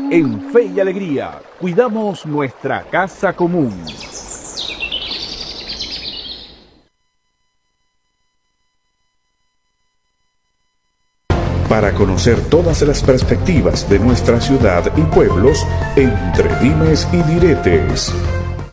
En Fe y Alegría, cuidamos nuestra casa común. Para conocer todas las perspectivas de nuestra ciudad y pueblos, entre dimes y diretes.